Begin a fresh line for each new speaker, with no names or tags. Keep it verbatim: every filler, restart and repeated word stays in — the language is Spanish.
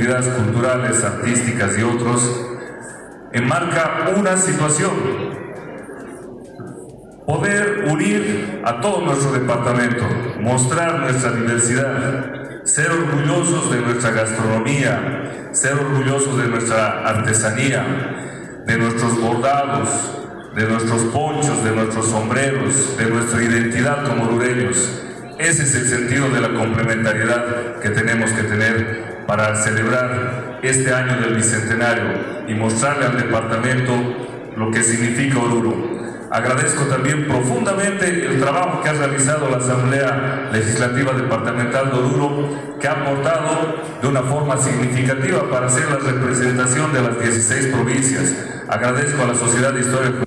actividades culturales, artísticas y otros, enmarca una situación: poder unir a todo nuestro departamento, mostrar nuestra diversidad, ser orgullosos de nuestra gastronomía, ser orgullosos de nuestra artesanía, de nuestros bordados, de nuestros ponchos, de nuestros sombreros, de nuestra identidad como orureños. Ese es el sentido de la complementariedad que tenemos que tener para celebrar este año del Bicentenario y mostrarle al departamento lo que significa Oruro. Agradezco también profundamente el trabajo que ha realizado la Asamblea Legislativa Departamental de Oruro, que ha aportado de una forma significativa para hacer la representación de las dieciséis provincias. Agradezco a la Sociedad de Historia